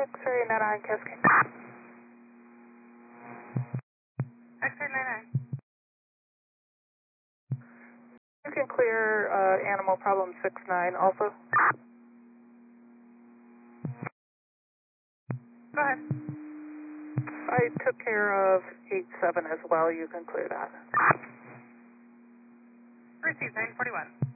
X-ray 99 Cascade. X-ray 99. You can clear animal problem 69 also. Go ahead. I took care of 87 as well. You can clear that. Received 941.